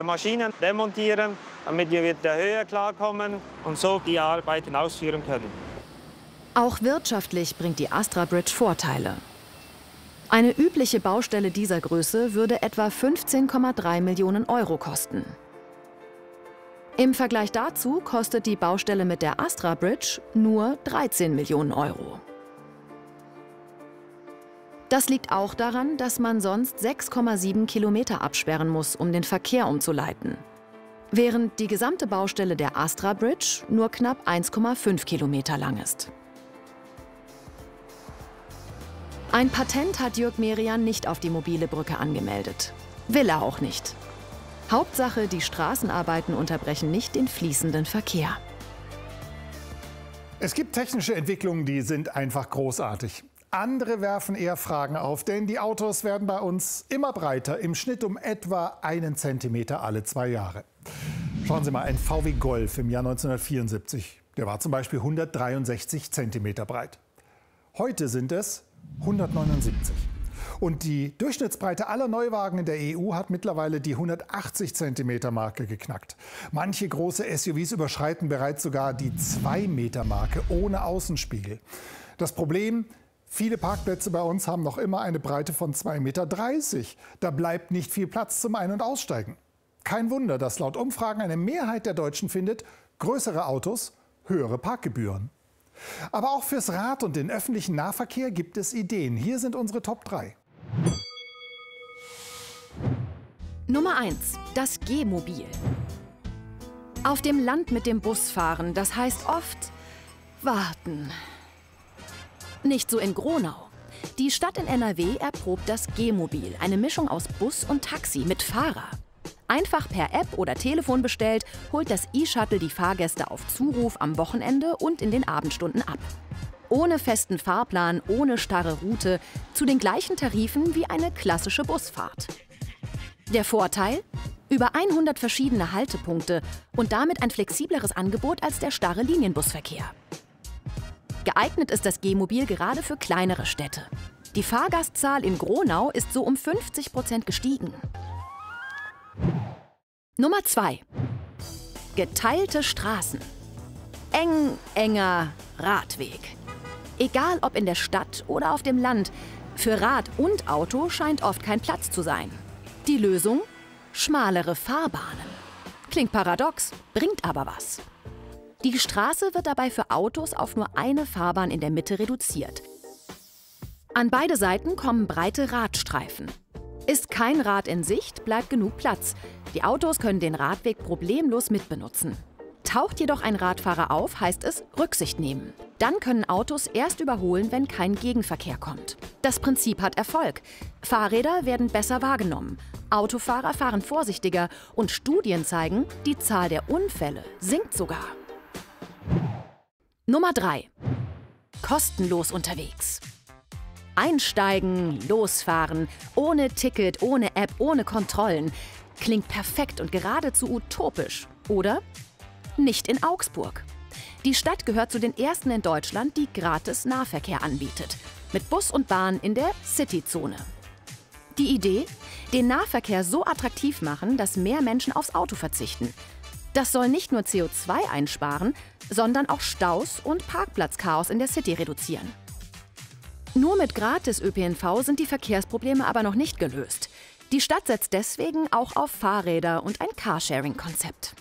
Maschinen demontieren, damit wir mit der Höhe klarkommen und so die Arbeiten ausführen können. Auch wirtschaftlich bringt die Astra Bridge Vorteile. Eine übliche Baustelle dieser Größe würde etwa 15,3 Millionen Euro kosten. Im Vergleich dazu kostet die Baustelle mit der Astra Bridge nur 13 Millionen Euro. Das liegt auch daran, dass man sonst 6,7 Kilometer absperren muss, um den Verkehr umzuleiten. Während die gesamte Baustelle der Astra Bridge nur knapp 1,5 Kilometer lang ist. Ein Patent hat Jürg Merian nicht auf die mobile Brücke angemeldet. Will er auch nicht. Hauptsache, die Straßenarbeiten unterbrechen nicht den fließenden Verkehr. Es gibt technische Entwicklungen, die sind einfach großartig. Andere werfen eher Fragen auf, denn die Autos werden bei uns immer breiter, im Schnitt um etwa 1 Zentimeter alle 2 Jahre. Schauen Sie mal, ein VW Golf im Jahr 1974, der war zum Beispiel 163 Zentimeter breit. Heute sind es 179. Und die Durchschnittsbreite aller Neuwagen in der EU hat mittlerweile die 180 cm Marke geknackt. Manche große SUVs überschreiten bereits sogar die 2 Meter Marke ohne Außenspiegel. Das Problem: viele Parkplätze bei uns haben noch immer eine Breite von 2,30 Meter. Da bleibt nicht viel Platz zum Ein- und Aussteigen. Kein Wunder, dass laut Umfragen eine Mehrheit der Deutschen findet, größere Autos, höhere Parkgebühren. Aber auch fürs Rad und den öffentlichen Nahverkehr gibt es Ideen. Hier sind unsere Top 3. Nummer 1. Das Gehmobil. Auf dem Land mit dem Bus fahren, das heißt oft warten. Nicht so in Gronau. Die Stadt in NRW erprobt das Gehmobil, eine Mischung aus Bus und Taxi mit Fahrer. Einfach per App oder Telefon bestellt, holt das E-Shuttle die Fahrgäste auf Zuruf am Wochenende und in den Abendstunden ab. Ohne festen Fahrplan, ohne starre Route, zu den gleichen Tarifen wie eine klassische Busfahrt. Der Vorteil? Über 100 verschiedene Haltepunkte und damit ein flexibleres Angebot als der starre Linienbusverkehr. Geeignet ist das Gehmobil gerade für kleinere Städte. Die Fahrgastzahl in Gronau ist so um 50% gestiegen. Nummer 2. Geteilte Straßen. Enger Radweg. Egal ob in der Stadt oder auf dem Land, für Rad und Auto scheint oft kein Platz zu sein. Die Lösung? Schmalere Fahrbahnen. Klingt paradox, bringt aber was. Die Straße wird dabei für Autos auf nur eine Fahrbahn in der Mitte reduziert. An beide Seiten kommen breite Radstreifen. Ist kein Rad in Sicht, bleibt genug Platz. Die Autos können den Radweg problemlos mitbenutzen. Taucht jedoch ein Radfahrer auf, heißt es Rücksicht nehmen. Dann können Autos erst überholen, wenn kein Gegenverkehr kommt. Das Prinzip hat Erfolg. Fahrräder werden besser wahrgenommen. Autofahrer fahren vorsichtiger und Studien zeigen, die Zahl der Unfälle sinkt sogar. Nummer 3. Kostenlos unterwegs. Einsteigen, losfahren, ohne Ticket, ohne App, ohne Kontrollen. Klingt perfekt und geradezu utopisch, oder? Nicht in Augsburg. Die Stadt gehört zu den ersten in Deutschland, die gratis Nahverkehr anbietet. Mit Bus und Bahn in der Cityzone. Die Idee? Den Nahverkehr so attraktiv machen, dass mehr Menschen aufs Auto verzichten. Das soll nicht nur CO2 einsparen, sondern auch Staus und Parkplatzchaos in der City reduzieren. Nur mit Gratis-ÖPNV sind die Verkehrsprobleme aber noch nicht gelöst. Die Stadt setzt deswegen auch auf Fahrräder und ein Carsharing-Konzept.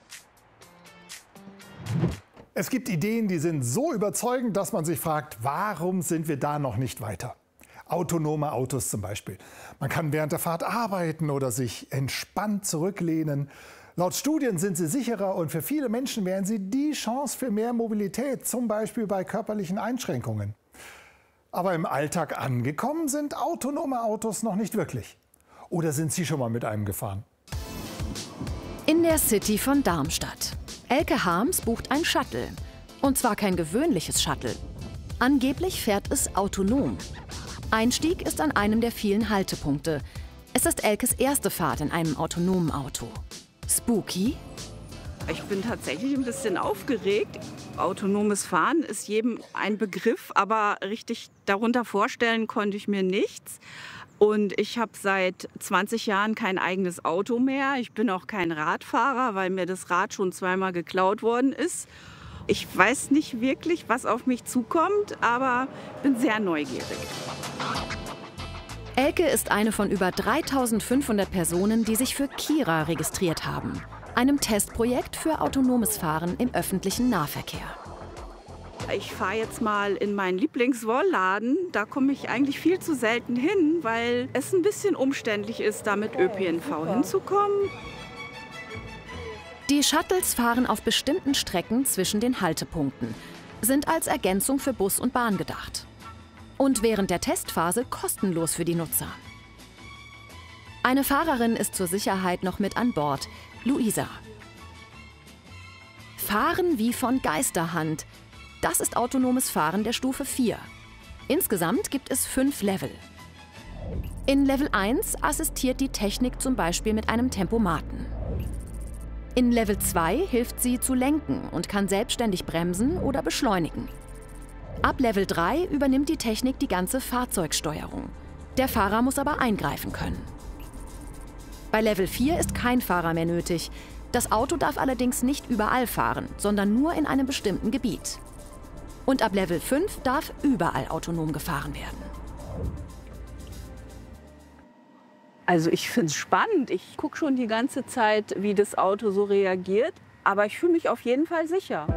Es gibt Ideen, die sind so überzeugend, dass man sich fragt, warum sind wir da noch nicht weiter? Autonome Autos zum Beispiel. Man kann während der Fahrt arbeiten oder sich entspannt zurücklehnen. Laut Studien sind sie sicherer und für viele Menschen wären sie die Chance für mehr Mobilität, zum Beispiel bei körperlichen Einschränkungen. Aber im Alltag angekommen sind autonome Autos noch nicht wirklich. Oder sind Sie schon mal mit einem gefahren? In der City von Darmstadt. Elke Harms bucht ein Shuttle. Und zwar kein gewöhnliches Shuttle. Angeblich fährt es autonom. Einstieg ist an einem der vielen Haltepunkte. Es ist Elkes erste Fahrt in einem autonomen Auto. Spooky? Ich bin tatsächlich ein bisschen aufgeregt. Autonomes Fahren ist jedem ein Begriff, aber richtig darunter vorstellen konnte ich mir nichts. Und ich habe seit 20 Jahren kein eigenes Auto mehr. Ich bin auch kein Radfahrer, weil mir das Rad schon zweimal geklaut worden ist. Ich weiß nicht wirklich, was auf mich zukommt, aber bin sehr neugierig. Elke ist eine von über 3.500 Personen, die sich für Kira registriert haben, einem Testprojekt für autonomes Fahren im öffentlichen Nahverkehr. Ich fahre jetzt mal in meinen Lieblingswollladen. Da komme ich eigentlich viel zu selten hin, weil es ein bisschen umständlich ist, da mit ÖPNV hinzukommen. Die Shuttles fahren auf bestimmten Strecken zwischen den Haltepunkten, sind als Ergänzung für Bus und Bahn gedacht. Und während der Testphase kostenlos für die Nutzer. Eine Fahrerin ist zur Sicherheit noch mit an Bord, Luisa. Fahren wie von Geisterhand. Das ist autonomes Fahren der Stufe 4. Insgesamt gibt es 5 Level. In Level 1 assistiert die Technik zum Beispiel mit einem Tempomaten. In Level 2 hilft sie zu lenken und kann selbstständig bremsen oder beschleunigen. Ab Level 3 übernimmt die Technik die ganze Fahrzeugsteuerung. Der Fahrer muss aber eingreifen können. Bei Level 4 ist kein Fahrer mehr nötig. Das Auto darf allerdings nicht überall fahren, sondern nur in einem bestimmten Gebiet. Und ab Level 5 darf überall autonom gefahren werden. Also ich finde es spannend. Ich gucke schon die ganze Zeit, wie das Auto so reagiert. Aber ich fühle mich auf jeden Fall sicher.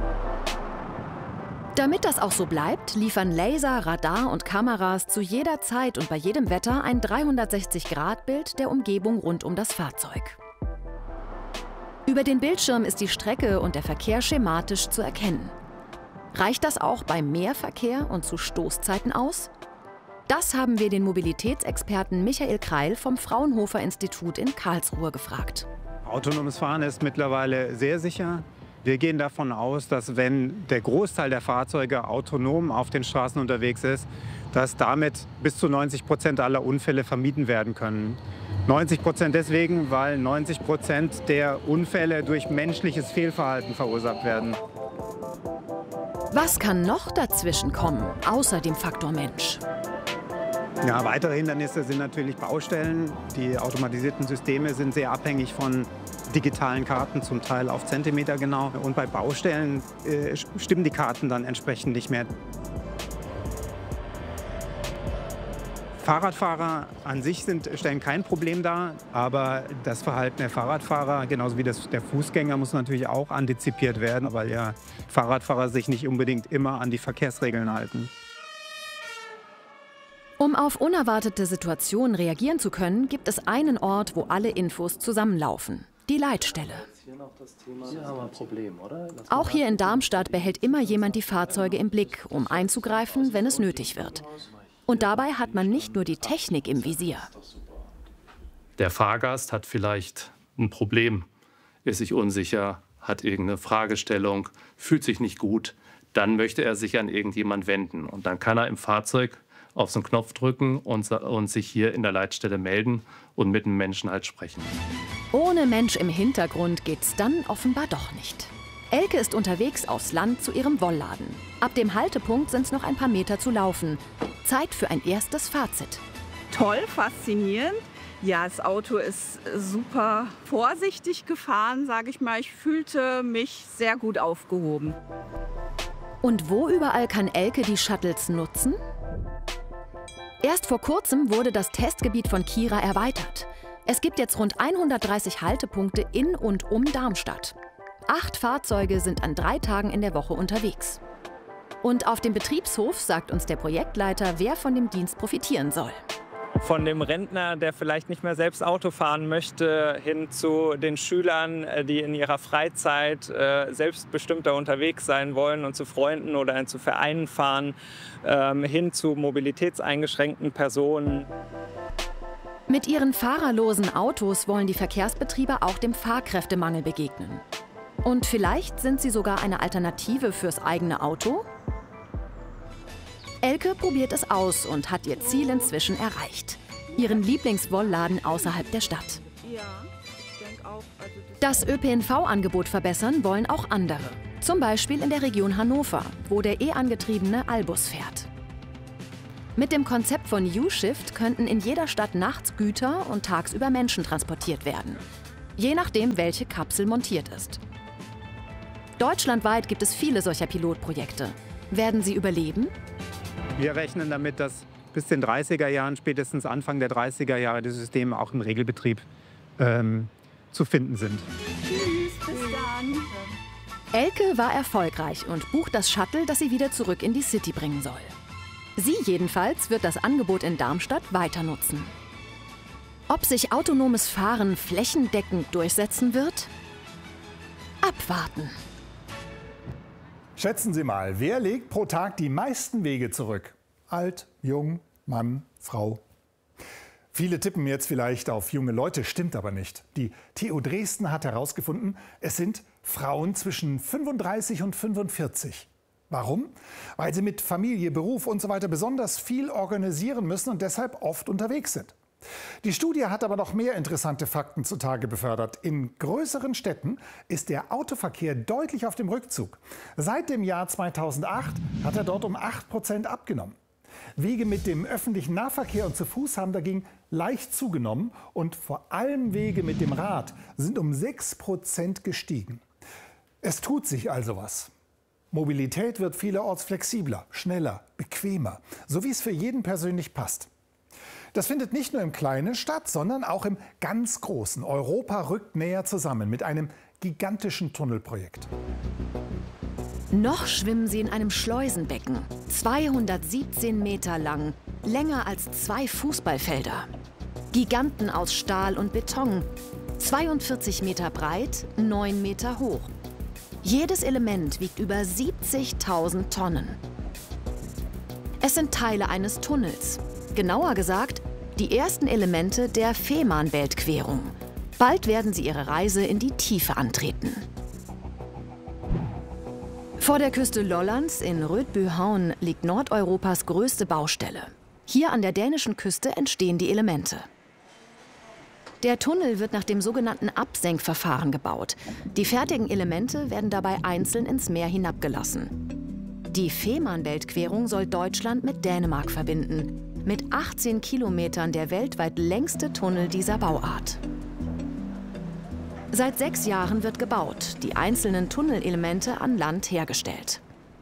Damit das auch so bleibt, liefern Laser, Radar und Kameras zu jeder Zeit und bei jedem Wetter ein 360-Grad-Bild der Umgebung rund um das Fahrzeug. Über den Bildschirm ist die Strecke und der Verkehr schematisch zu erkennen. Reicht das auch bei Mehrverkehr und zu Stoßzeiten aus? Das haben wir den Mobilitätsexperten Michael Kreil vom Fraunhofer-Institut in Karlsruhe gefragt. Autonomes Fahren ist mittlerweile sehr sicher. Wir gehen davon aus, dass wenn der Großteil der Fahrzeuge autonom auf den Straßen unterwegs ist, dass damit bis zu 90% aller Unfälle vermieden werden können. 90% deswegen, weil 90% der Unfälle durch menschliches Fehlverhalten verursacht werden. Was kann noch dazwischen kommen, außer dem Faktor Mensch? Ja, weitere Hindernisse sind natürlich Baustellen. Die automatisierten Systeme sind sehr abhängig von digitalen Karten, zum Teil auf Zentimeter genau. Und bei Baustellen stimmen die Karten dann entsprechend nicht mehr. Fahrradfahrer an sich stellen kein Problem dar, aber das Verhalten der Fahrradfahrer, genauso wie das der Fußgänger, muss natürlich auch antizipiert werden, weil ja Fahrradfahrer sich nicht unbedingt immer an die Verkehrsregeln halten. Um auf unerwartete Situationen reagieren zu können, gibt es einen Ort, wo alle Infos zusammenlaufen: die Leitstelle. Auch hier in Darmstadt behält immer jemand die Fahrzeuge im Blick, um einzugreifen, wenn es nötig wird. Und dabei hat man nicht nur die Technik im Visier. Der Fahrgast hat vielleicht ein Problem, ist sich unsicher, hat irgendeine Fragestellung, fühlt sich nicht gut. Dann möchte er sich an irgendjemanden wenden. Und dann kann er im Fahrzeug auf so einen Knopf drücken und sich hier in der Leitstelle melden und mit einem Menschen halt sprechen. Ohne Mensch im Hintergrund geht's dann offenbar doch nicht. Elke ist unterwegs aufs Land zu ihrem Wollladen. Ab dem Haltepunkt sind es noch ein paar Meter zu laufen. Zeit für ein erstes Fazit. Toll, faszinierend. Ja, das Auto ist super vorsichtig gefahren, sage ich mal. Ich fühlte mich sehr gut aufgehoben. Und wo überall kann Elke die Shuttles nutzen? Erst vor kurzem wurde das Testgebiet von Kira erweitert. Es gibt jetzt rund 130 Haltepunkte in und um Darmstadt. 8 Fahrzeuge sind an 3 Tagen in der Woche unterwegs. Und auf dem Betriebshof sagt uns der Projektleiter, wer von dem Dienst profitieren soll. Von dem Rentner, der vielleicht nicht mehr selbst Auto fahren möchte, hin zu den Schülern, die in ihrer Freizeit selbstbestimmter unterwegs sein wollen und zu Freunden oder zu Vereinen fahren, hin zu mobilitätseingeschränkten Personen. Mit ihren fahrerlosen Autos wollen die Verkehrsbetriebe auch dem Fahrkräftemangel begegnen. Und vielleicht sind sie sogar eine Alternative fürs eigene Auto? Elke probiert es aus und hat ihr Ziel inzwischen erreicht: ihren Lieblingswollladen außerhalb der Stadt. Das ÖPNV-Angebot verbessern wollen auch andere. Zum Beispiel in der Region Hannover, wo der E-angetriebene Albus fährt. Mit dem Konzept von U-Shift könnten in jeder Stadt nachts Güter und tagsüber Menschen transportiert werden. Je nachdem, welche Kapsel montiert ist. Deutschlandweit gibt es viele solcher Pilotprojekte. Werden sie überleben? Wir rechnen damit, dass bis den 30er Jahren, spätestens Anfang der 30er Jahre, die Systeme auch im Regelbetrieb zu finden sind. Tschüss, bis dann. Elke war erfolgreich und bucht das Shuttle, das sie wieder zurück in die City bringen soll. Sie jedenfalls wird das Angebot in Darmstadt weiter nutzen. Ob sich autonomes Fahren flächendeckend durchsetzen wird? Abwarten. Schätzen Sie mal, wer legt pro Tag die meisten Wege zurück? Alt, jung, Mann, Frau. Viele tippen jetzt vielleicht auf junge Leute, stimmt aber nicht. Die TU Dresden hat herausgefunden, es sind Frauen zwischen 35 und 45. Warum? Weil sie mit Familie, Beruf und so weiter besonders viel organisieren müssen und deshalb oft unterwegs sind. Die Studie hat aber noch mehr interessante Fakten zutage befördert. In größeren Städten ist der Autoverkehr deutlich auf dem Rückzug. Seit dem Jahr 2008 hat er dort um 8% abgenommen. Wege mit dem öffentlichen Nahverkehr und zu Fuß haben dagegen leicht zugenommen und vor allem Wege mit dem Rad sind um 6% gestiegen. Es tut sich also was. Mobilität wird vielerorts flexibler, schneller, bequemer, so wie es für jeden persönlich passt. Das findet nicht nur im Kleinen statt, sondern auch im ganz Großen. Europa rückt näher zusammen mit einem gigantischen Tunnelprojekt. Noch schwimmen sie in einem Schleusenbecken, 217 Meter lang, länger als 2 Fußballfelder. Giganten aus Stahl und Beton, 42 Meter breit, 9 Meter hoch. Jedes Element wiegt über 70.000 Tonnen. Es sind Teile eines Tunnels. Genauer gesagt, die ersten Elemente der Fehmarnbeltquerung. Bald werden sie ihre Reise in die Tiefe antreten. Vor der Küste Lollands in Rödbyhavn liegt Nordeuropas größte Baustelle. Hier an der dänischen Küste entstehen die Elemente. Der Tunnel wird nach dem sogenannten Absenkverfahren gebaut. Die fertigen Elemente werden dabei einzeln ins Meer hinabgelassen. Die Fehmarnbeltquerung soll Deutschland mit Dänemark verbinden. Mit 18 Kilometern der weltweit längste Tunnel dieser Bauart. Seit 6 Jahren wird gebaut, die einzelnen Tunnelelemente an Land hergestellt.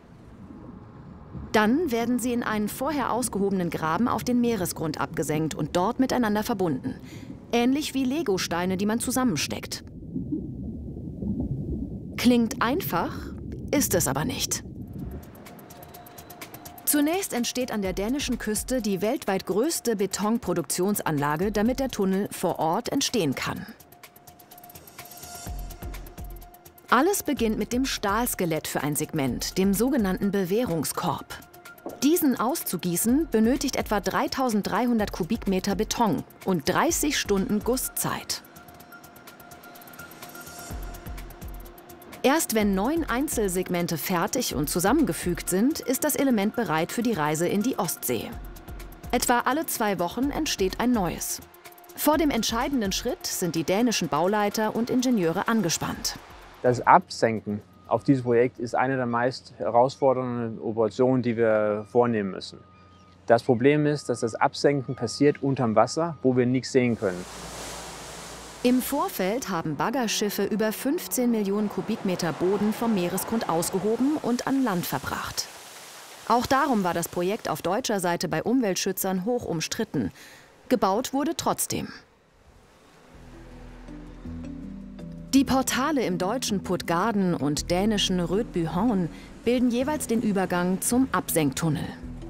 Dann werden sie in einen vorher ausgehobenen Graben auf den Meeresgrund abgesenkt und dort miteinander verbunden. Ähnlich wie Legosteine, die man zusammensteckt. Klingt einfach, ist es aber nicht. Zunächst entsteht an der dänischen Küste die weltweit größte Betonproduktionsanlage, damit der Tunnel vor Ort entstehen kann. Alles beginnt mit dem Stahlskelett für ein Segment, dem sogenannten Bewehrungskorb. Diesen auszugießen benötigt etwa 3.300 Kubikmeter Beton und 30 Stunden Gusszeit. Erst wenn 9 Einzelsegmente fertig und zusammengefügt sind, ist das Element bereit für die Reise in die Ostsee. Etwa alle 2 Wochen entsteht ein neues. Vor dem entscheidenden Schritt sind die dänischen Bauleiter und Ingenieure angespannt. Das Absenken auf dieses Projekt ist eine der meist herausfordernden Operationen, die wir vornehmen müssen. Das Problem ist, dass das Absenken passiert unterm Wasser, wo wir nichts sehen können. Im Vorfeld haben Baggerschiffe über 15 Millionen Kubikmeter Boden vom Meeresgrund ausgehoben und an Land verbracht. Auch darum war das Projekt auf deutscher Seite bei Umweltschützern hoch umstritten. Gebaut wurde trotzdem. Die Portale im deutschen Puttgarden und dänischen Rödbyhavn bilden jeweils den Übergang zum Absenktunnel.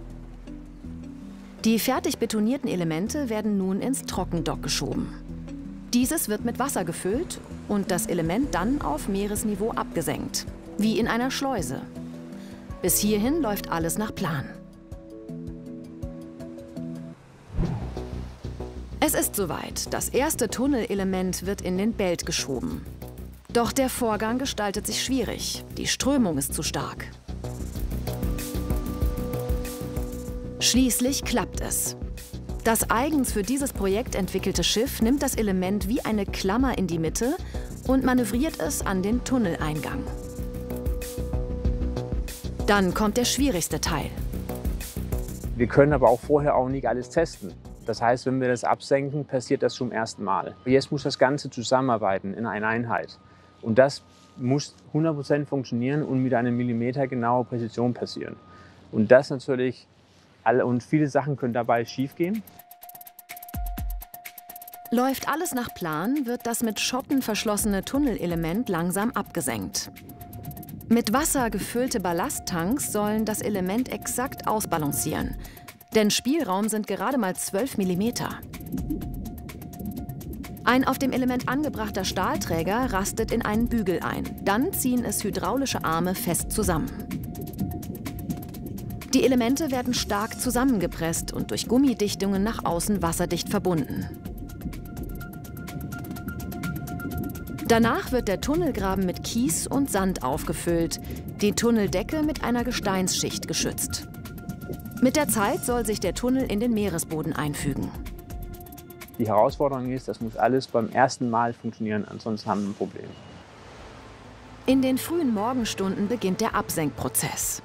Die fertig betonierten Elemente werden nun ins Trockendock geschoben. Dieses wird mit Wasser gefüllt und das Element dann auf Meeresniveau abgesenkt, wie in einer Schleuse. Bis hierhin läuft alles nach Plan. Es ist soweit. Das erste Tunnelelement wird in den Belt geschoben. Doch der Vorgang gestaltet sich schwierig. Die Strömung ist zu stark. Schließlich klappt es. Das eigens für dieses Projekt entwickelte Schiff nimmt das Element wie eine Klammer in die Mitte und manövriert es an den Tunneleingang. Dann kommt der schwierigste Teil. Wir können aber auch vorher auch nicht alles testen. Das heißt, wenn wir das absenken, passiert das zum ersten Mal. Jetzt muss das Ganze zusammenarbeiten in einer Einheit. Und das muss 100% funktionieren und mit einer millimetergenauen Präzision passieren. Und das natürlich, und viele Sachen können dabei schiefgehen. Läuft alles nach Plan, wird das mit Schotten verschlossene Tunnelelement langsam abgesenkt. Mit Wasser gefüllte Ballasttanks sollen das Element exakt ausbalancieren. Denn Spielraum sind gerade mal 12 mm. Ein auf dem Element angebrachter Stahlträger rastet in einen Bügel ein. Dann ziehen es hydraulische Arme fest zusammen. Die Elemente werden stark zusammengepresst und durch Gummidichtungen nach außen wasserdicht verbunden. Danach wird der Tunnelgraben mit Kies und Sand aufgefüllt, die Tunneldecke mit einer Gesteinsschicht geschützt. Mit der Zeit soll sich der Tunnel in den Meeresboden einfügen. Die Herausforderung ist, das muss alles beim ersten Mal funktionieren, ansonsten haben wir ein Problem. In den frühen Morgenstunden beginnt der Absenkprozess.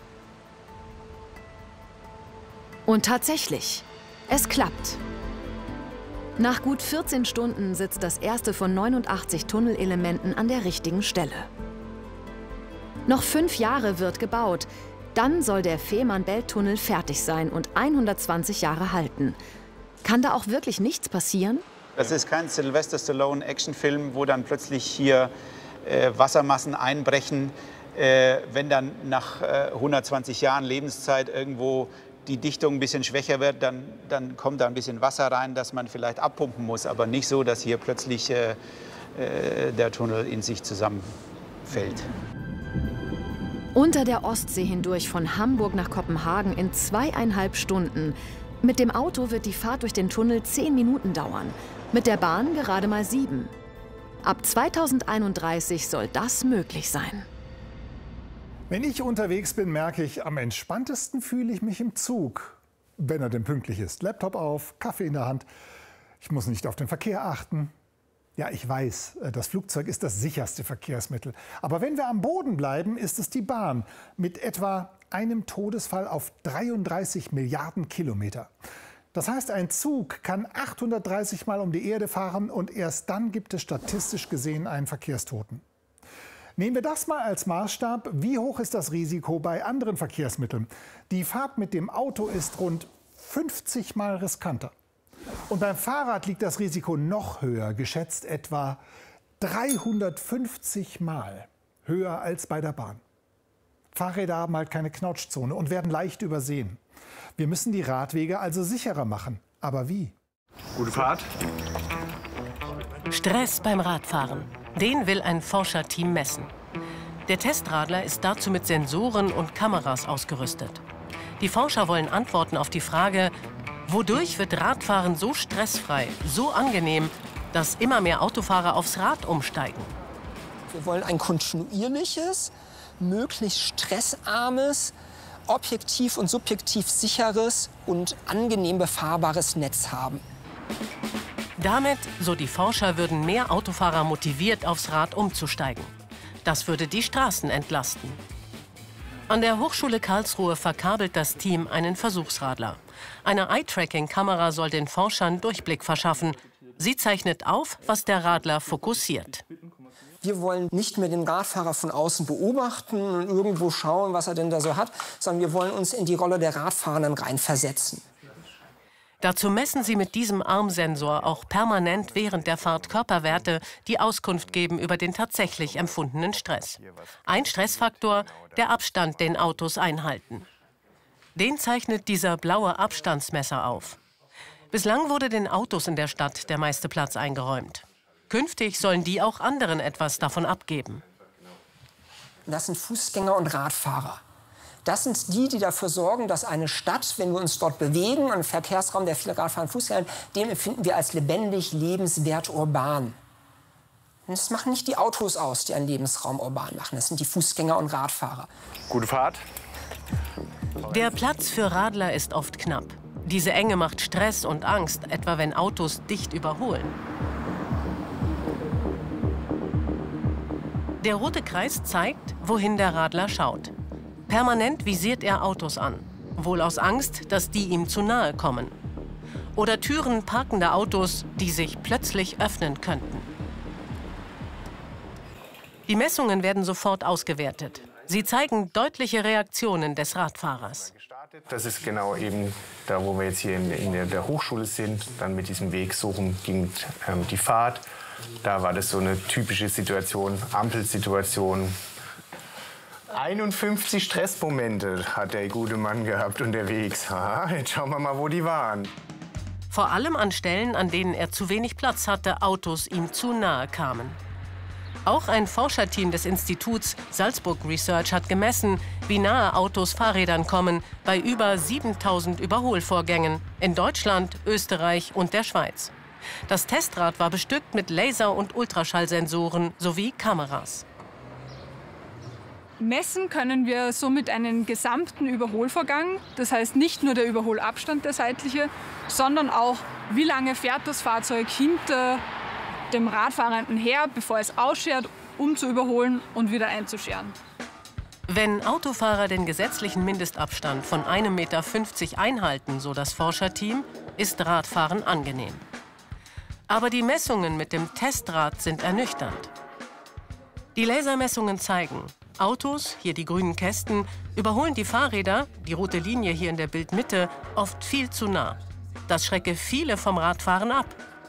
Und tatsächlich, es klappt. Nach gut 14 Stunden sitzt das erste von 89 Tunnelelementen an der richtigen Stelle. Noch 5 Jahre wird gebaut. Dann soll der Fehmarn-Belt-Tunnel fertig sein und 120 Jahre halten. Kann da auch wirklich nichts passieren? Das ist kein Sylvester Stallone-Actionfilm, wo dann plötzlich hier Wassermassen einbrechen. Wenn dann nach 120 Jahren Lebenszeit irgendwo die Dichtung ein bisschen schwächer wird, dann kommt da ein bisschen Wasser rein, das man vielleicht abpumpen muss. Aber nicht so, dass hier plötzlich der Tunnel in sich zusammenfällt. Unter der Ostsee hindurch von Hamburg nach Kopenhagen in 2,5 Stunden. Mit dem Auto wird die Fahrt durch den Tunnel 10 Minuten dauern. Mit der Bahn gerade mal 7. Ab 2031 soll das möglich sein. Wenn ich unterwegs bin, merke ich, am entspanntesten fühle ich mich im Zug. Wenn er denn pünktlich ist. Laptop auf, Kaffee in der Hand. Ich muss nicht auf den Verkehr achten. Ja, ich weiß, das Flugzeug ist das sicherste Verkehrsmittel. Aber wenn wir am Boden bleiben, ist es die Bahn. Mit etwa einem Todesfall auf 33 Milliarden Kilometer. Das heißt, ein Zug kann 830 Mal um die Erde fahren und erst dann gibt es statistisch gesehen einen Verkehrstoten. Nehmen wir das mal als Maßstab. Wie hoch ist das Risiko bei anderen Verkehrsmitteln? Die Fahrt mit dem Auto ist rund 50 Mal riskanter. Und beim Fahrrad liegt das Risiko noch höher, geschätzt etwa 350 Mal höher als bei der Bahn. Fahrräder haben halt keine Knautschzone und werden leicht übersehen. Wir müssen die Radwege also sicherer machen. Aber wie? Gute Fahrt. Stress beim Radfahren. Den will ein Forscherteam messen. Der Testradler ist dazu mit Sensoren und Kameras ausgerüstet. Die Forscher wollen Antworten auf die Frage, wodurch wird Radfahren so stressfrei, so angenehm, dass immer mehr Autofahrer aufs Rad umsteigen? Wir wollen ein kontinuierliches, möglichst stressarmes, objektiv und subjektiv sicheres und angenehm befahrbares Netz haben. Damit, so die Forscher, würden mehr Autofahrer motiviert, aufs Rad umzusteigen. Das würde die Straßen entlasten. An der Hochschule Karlsruhe verkabelt das Team einen Versuchsradler. Eine Eye-Tracking-Kamera soll den Forschern Durchblick verschaffen. Sie zeichnet auf, was der Radler fokussiert. Wir wollen nicht mehr den Radfahrer von außen beobachten und irgendwo schauen, was er denn da so hat, sondern wir wollen uns in die Rolle der Radfahrenden reinversetzen. Dazu messen sie mit diesem Armsensor auch permanent während der Fahrt Körperwerte, die Auskunft geben über den tatsächlich empfundenen Stress. Ein Stressfaktor, der Abstand, den Autos einhalten. Den zeichnet dieser blaue Abstandsmesser auf. Bislang wurde den Autos in der Stadt der meiste Platz eingeräumt. Künftig sollen die auch anderen etwas davon abgeben. Das sind Fußgänger und Radfahrer. Das sind die, die dafür sorgen, dass eine Stadt, wenn wir uns dort bewegen, ein Verkehrsraum, der viele Radfahrer und Fußgänger hat, den empfinden wir als lebendig, lebenswert, urban. Und das machen nicht die Autos aus, die einen Lebensraum urban machen. Das sind die Fußgänger und Radfahrer. Gute Fahrt. Der Platz für Radler ist oft knapp. Diese Enge macht Stress und Angst, etwa wenn Autos dicht überholen. Der rote Kreis zeigt, wohin der Radler schaut. Permanent visiert er Autos an. wohl aus Angst, dass die ihm zu nahe kommen. Oder Türen parkender Autos, die sich plötzlich öffnen könnten. Die Messungen werden sofort ausgewertet. Sie zeigen deutliche Reaktionen des Radfahrers. Das ist genau eben da, wo wir jetzt hier in der Hochschule sind. Dann mit diesem Weg suchen ging die Fahrt. Da war das so eine typische Situation, Ampelsituation. 51 Stressmomente hat der gute Mann gehabt unterwegs. Jetzt schauen wir mal, wo die waren. Vor allem an Stellen, an denen er zu wenig Platz hatte, Autos ihm zu nahe kamen. Auch ein Forscherteam des Instituts Salzburg Research hat gemessen, wie nahe Autos Fahrrädern kommen bei über 7000 Überholvorgängen in Deutschland, Österreich und der Schweiz. Das Testrad war bestückt mit Laser- und Ultraschallsensoren sowie Kameras. Messen können wir somit einen gesamten Überholvorgang, das heißt nicht nur der Überholabstand, der seitliche, sondern auch, wie lange fährt das Fahrzeug hinter dem Radfahrenden her, bevor es ausschert, um zu überholen und wieder einzuscheren. Wenn Autofahrer den gesetzlichen Mindestabstand von 1,50 Meter einhalten, so das Forscherteam, ist Radfahren angenehm. Aber die Messungen mit dem Testrad sind ernüchternd. Die Lasermessungen zeigen, Autos, hier die grünen Kästen, überholen die Fahrräder, die rote Linie hier in der Bildmitte, oft viel zu nah. Das schrecke viele vom Radfahren ab.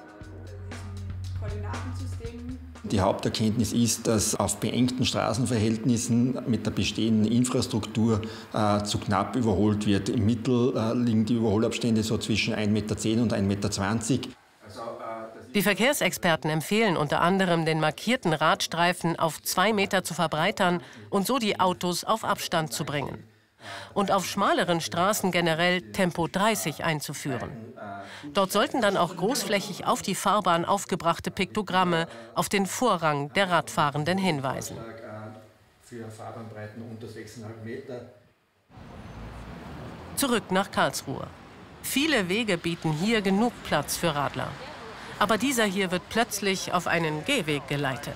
Die Haupterkenntnis ist, dass auf beengten Straßenverhältnissen mit der bestehenden Infrastruktur zu knapp überholt wird. Im Mittel liegen die Überholabstände so zwischen 1,10 Meter und 1,20 Meter. Die Verkehrsexperten empfehlen unter anderem, den markierten Radstreifen auf 2 Meter zu verbreitern und so die Autos auf Abstand zu bringen. Und auf schmaleren Straßen generell Tempo 30 einzuführen. Dort sollten dann auch großflächig auf die Fahrbahn aufgebrachte Piktogramme auf den Vorrang der Radfahrenden hinweisen. Zurück nach Karlsruhe. Viele Wege bieten hier genug Platz für Radler. Aber dieser hier wird plötzlich auf einen Gehweg geleitet.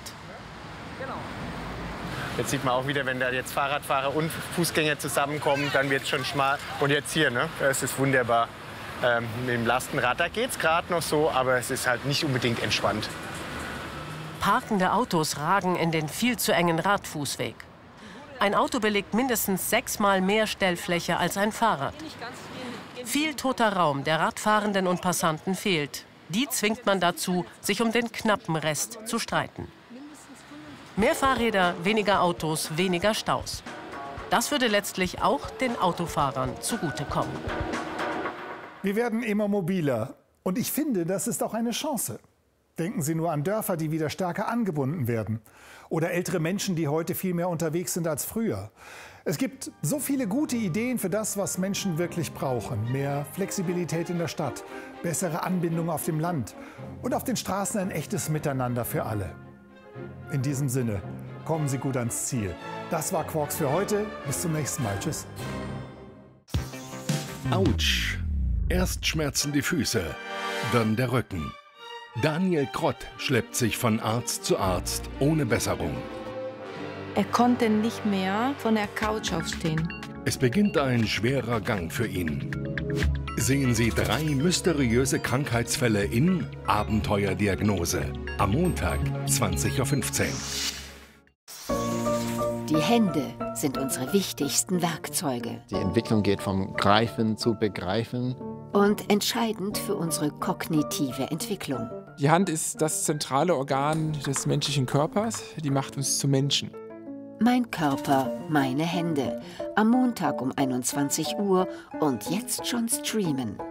Jetzt sieht man auch wieder, wenn da jetzt Fahrradfahrer und Fußgänger zusammenkommen, dann wird es schon schmal. Und jetzt hier, ne, das ist wunderbar. Mit dem Lastenrad, da geht es gerade noch so, aber es ist halt nicht unbedingt entspannt. Parkende Autos ragen in den viel zu engen Radfußweg. Ein Auto belegt mindestens 6-mal mehr Stellfläche als ein Fahrrad. Viel toter Raum der Radfahrenden und Passanten fehlt. Die zwingt man dazu, sich um den knappen Rest zu streiten. Mehr Fahrräder, weniger Autos, weniger Staus. Das würde letztlich auch den Autofahrern zugutekommen. Wir werden immer mobiler. Und ich finde, das ist auch eine Chance. Denken Sie nur an Dörfer, die wieder stärker angebunden werden. Oder ältere Menschen, die heute viel mehr unterwegs sind als früher. Es gibt so viele gute Ideen für das, was Menschen wirklich brauchen. Mehr Flexibilität in der Stadt, bessere Anbindung auf dem Land und auf den Straßen ein echtes Miteinander für alle. In diesem Sinne, kommen Sie gut ans Ziel. Das war Quarks für heute. Bis zum nächsten Mal. Tschüss. Autsch. Erst schmerzen die Füße, dann der Rücken. Daniel Krott schleppt sich von Arzt zu Arzt ohne Besserung. Er konnte nicht mehr von der Couch aufstehen. Es beginnt ein schwerer Gang für ihn. Sehen Sie 3 mysteriöse Krankheitsfälle in Abenteuerdiagnose. Am Montag, 20:15 Uhr. Die Hände sind unsere wichtigsten Werkzeuge. Die Entwicklung geht vom Greifen zu Begreifen. Und entscheidend für unsere kognitive Entwicklung. Die Hand ist das zentrale Organ des menschlichen Körpers. Die macht uns zu Menschen. Mein Körper, meine Hände. Am Montag um 21 Uhr und jetzt schon streamen.